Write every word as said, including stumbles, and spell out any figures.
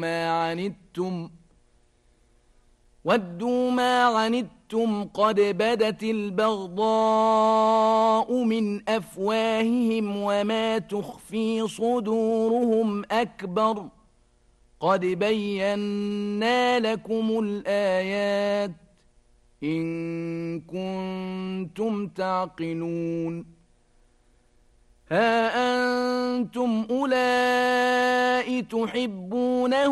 ما عنتم ودوا ما عنتم قد بدت البغضاء من أفواههم وما تخفي صدورهم أكبر قد بينا لكم الآيات إن كنتم تعقلون ها أنتم أولئك تحبونهم